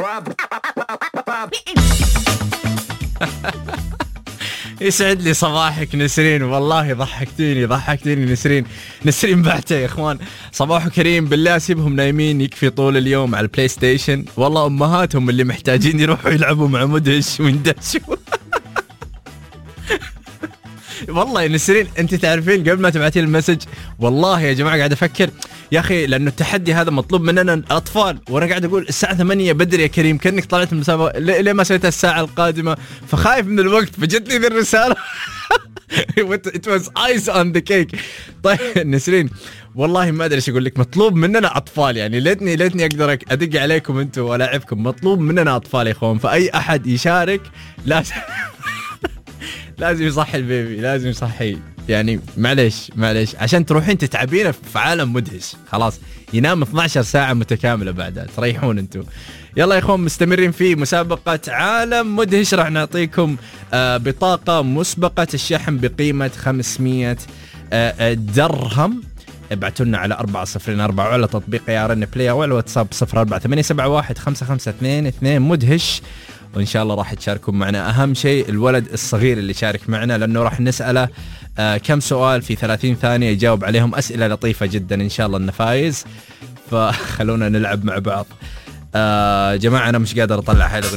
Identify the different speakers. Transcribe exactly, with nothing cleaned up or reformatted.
Speaker 1: يسعد لي صباحك نسرين، والله ضحكتيني ضحكتيني نسرين. نسرين بعتة يا اخوان، صباح كريم، بالله سيبهم نايمين يكفي طول اليوم على البلاي ستيشن، والله امهاتهم اللي محتاجين يروحوا يلعبوا مع مدهش ويندشوا. والله يا نسرين انت تعرفين قبل ما تبعتي المسج والله يا جماعه قاعد افكر يا اخي، لانه التحدي هذا مطلوب مننا الاطفال، وانا قاعد اقول الساعه ثمانية بدري يا كريم، كانك طلعت من المسابقه، ليه ما سويتها الساعه القادمه؟ فخايف من الوقت، فجتني ذي الرساله. It was ice on the cake. طيب نسرين والله ما ادري ايش اقول لك، مطلوب مننا اطفال، يعني ليتني ليتني اقدر ادق عليكم انتم والاعبكم، مطلوب مننا اطفال يا اخوان، فاي احد يشارك لازم لازم يصحي البيبي، لازم يصحي، يعني معليش معليش عشان تروحين تتعبين في عالم مدهش، خلاص ينام اثنتي عشرة ساعة متكاملة بعدها، تريحون انتو. يلا يا اخوان مستمرين في مسابقة عالم مدهش، راح نعطيكم آه بطاقة مسبقة الشحن بقيمة خمسمية آه درهم. ابعتوا لنا على أربعة صفرين أربعة على تطبيق يا رن بلاي او على الواتساب صفر أربعة ثمانية سبعة واحد خمسة خمسة اثنين اثنين مدهش، وإن شاء الله راح تشاركون معنا. أهم شيء الولد الصغير اللي شارك معنا، لأنه راح نسأله آه كم سؤال في ثلاثين ثانية يجاوب عليهم، أسئلة لطيفة جدا إن شاء الله النفايز، فخلونا نلعب مع بعض. آه جماعة أنا مش قادر أطلع هاي